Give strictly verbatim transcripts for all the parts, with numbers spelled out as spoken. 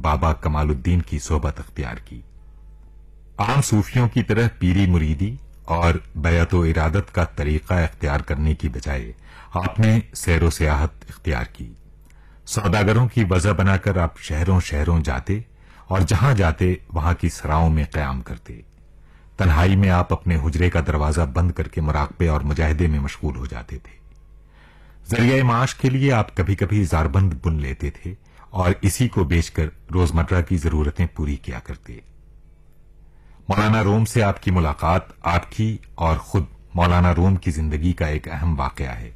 बाबा कमालुद्दीन की सोहबत अख्तियार की। आम सूफियों की तरह पीरी मुरीदी और बैअत व इरादत का तरीका इख्तियार करने की बजाय आपने सैर व सियाहत इख्तियार की। सौदागरों की वजह बनाकर आप शहरों शहरों जाते और जहां जाते वहां की सराओं में कयाम करते। तन्हाई में आप अपने हुजरे का दरवाजा बंद करके मुराकबे और मुजाहिदे में मशगूल हो जाते थे। जरिए माश के लिए आप कभी कभी जारबंद बुन लेते थे और इसी को बेचकर रोजमर्रा की जरूरतें पूरी किया करते। मौलाना रोम से आपकी मुलाकात आपकी और खुद मौलाना रोम की जिंदगी का एक अहम वाकया है।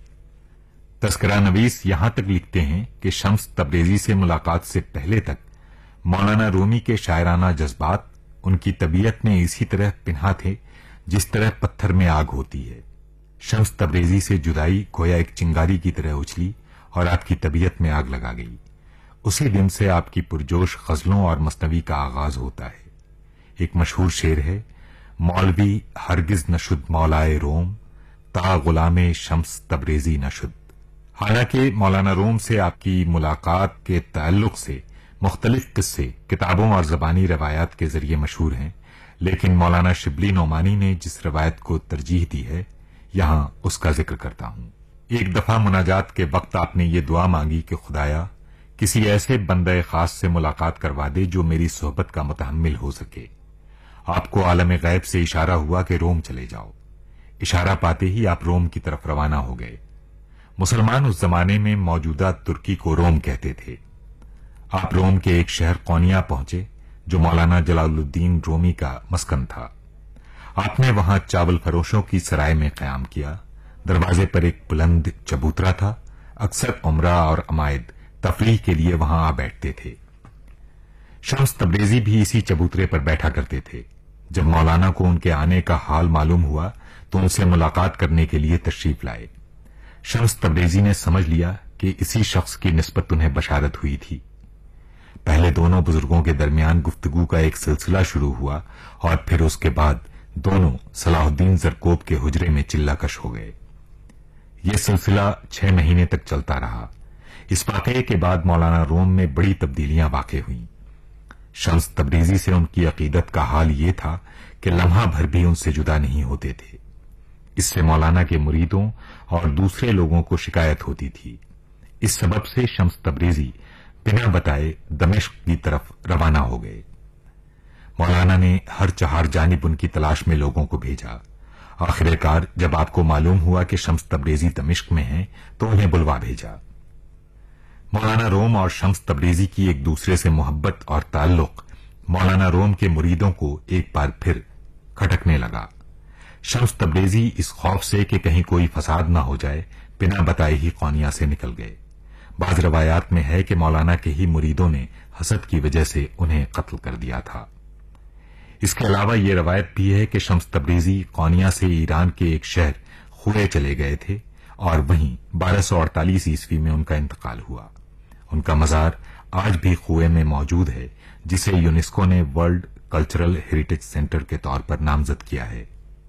तस्करा नवीस यहां तक लिखते हैं कि शम्स तबरेजी से मुलाकात से पहले तक मौलाना रूमी के शायराना जज्बात उनकी तबीयत में इसी तरह पिन्हा थे जिस तरह पत्थर में आग होती है। शम्स तबरेजी से जुदाई गोया एक चिंगारी की तरह उछली और आपकी तबीयत में आग लगा गई। उसी दिन से आपकी पुरजोश गजलों और मसनवी का आगाज होता है। एक मशहूर शेर है, मौलवी हरगिज नशुद मौलाए रोम ता गुलामे शम्स तबरेजी नशुद। हालांकि मौलाना रोम से आपकी मुलाकात के ताल्लुक से मुख्तलिफ किस्से किताबों और जबानी रवायात के जरिए मशहूर हैं, लेकिन मौलाना शिबली नोमानी ने जिस रवायत को तरजीह दी है यहां उसका जिक्र करता हूं। एक दफा मुनाजात के वक्त आपने ये दुआ मांगी कि खुदाया किसी ऐसे बंदे खास से मुलाकात करवा दे जो मेरी सोहबत का मुतहम्मिल हो सके। आपको आलम गैब से इशारा हुआ कि रोम चले जाओ। इशारा पाते ही आप रोम की तरफ रवाना हो गए। मुसलमान उस जमाने में मौजूदा तुर्की को रोम कहते थे। आप रोम के एक शहर कौनिया पहुंचे जो मौलाना जलालुद्दीन रोमी का मस्कन था। आपने वहां चावल फरोशों की सराय में कयाम किया। दरवाजे पर एक बुलंद चबूतरा था। अक्सर उमरा और अमायद तफरीह के लिए वहां आ बैठते थे। शम्स तबरेजी भी इसी चबूतरे पर बैठा करते थे। जब मौलाना को उनके आने का हाल मालूम हुआ तो उनसे मुलाकात करने के लिए तशरीफ लाए। शम्स तबरेजी ने समझ लिया कि इसी शख्स की निस्बत उन्हें बशारत हुई थी। पहले दोनों बुजुर्गों के दरमियान गुफ्तगू का एक सिलसिला शुरू हुआ और फिर उसके बाद दोनों सलाहुद्दीन जरकोब के हुजरे में चिल्लाकश हो गए। यह सिलसिला छह महीने तक चलता रहा। इस वाकये के बाद मौलाना रोम में बड़ी तब्दीलियां वाक़ई हुईं। शम्स तबरेजी से उनकी अकीदत का हाल ये था कि लम्हा भर भी उनसे जुदा नहीं होते थे। इससे मौलाना के मुरीदों और दूसरे लोगों को शिकायत होती थी। इस सबब से शम्स तबरेजी बिना बताए दमिश्क की तरफ रवाना हो गए। मौलाना ने हर चहार जानिब उनकी तलाश में लोगों को भेजा। आखिरकार जब आपको मालूम हुआ कि शम्स तबरेजी दमिश्क में हैं तो उन्हें बुलवा भेजा। मौलाना रोम और शम्स तबरेजी की एक दूसरे से मोहब्बत और ताल्लुक मौलाना रोम के मुरीदों को एक बार फिर खटकने लगा। शम्स तबरेजी इस खौफ से कि कहीं कोई फसाद न हो जाए बिना बताए ही कौनिया से निकल गए। बाज रवायात में है कि मौलाना के ही मुरीदों ने हसद की वजह से उन्हें कत्ल कर दिया था। इसके अलावा यह रवायत भी है कि शम्स तबरेजी कौनिया से ईरान के एक शहर खुए चले गए थे और वहीं बारह सौ अड़तालीस ईस्वी में उनका इंतकाल हुआ। उनका मजार आज भी खुए में मौजूद है, जिसे यूनेस्को ने वर्ल्ड कल्चरल हेरिटेज सेंटर के तौर पर नामजद किया है।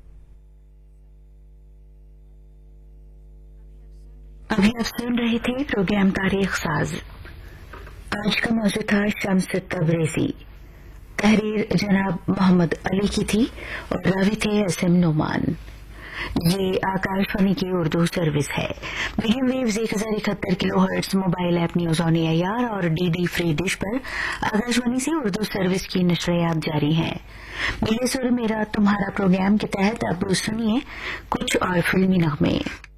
अभी आप सुन रहे थे प्रोग्राम तारीख साज। आज का मौजूद था शम्स तबरेजी। तहरीर जनाब मोहम्मद अली की थी और रावी थे एस एम नोमान। ये आकाशवाणी की उर्दू सर्विस है। मीडियम वेव्स एक हजार इकहत्तर kilo hertz mobile app news on AIR और डीडी फ्री डिश पर आकाशवाणी से उर्दू सर्विस की नशरियात जारी हैं। मिले सुर मेरा तुम्हारा प्रोग्राम के तहत अब सुनिए कुछ और फिल्मी नगमे।